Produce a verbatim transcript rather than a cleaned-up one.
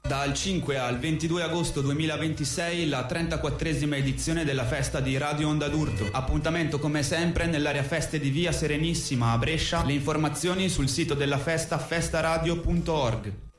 Dal cinque al ventidue agosto duemilaventisei la trentaquattresima edizione della festa di Radio Onda d'Urto. Appuntamento come sempre nell'area feste di Via Serenissima a Brescia. Le informazioni sul sito della festa festaradio punto org.